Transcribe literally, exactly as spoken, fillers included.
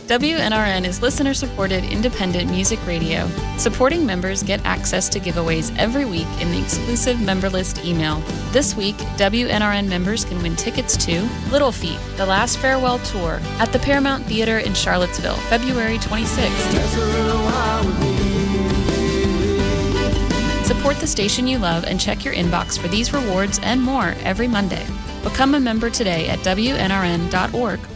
W N R N is listener-supported independent music radio. Supporting members get access to giveaways every week in the exclusive member list email. This week, W N R N members can win tickets to Little Feat, The Last Farewell Tour at the Paramount Theater in Charlottesville, February twenty-sixth. Support the station you love and check your inbox for these rewards and more every Monday. Become a member today at W N R N dot org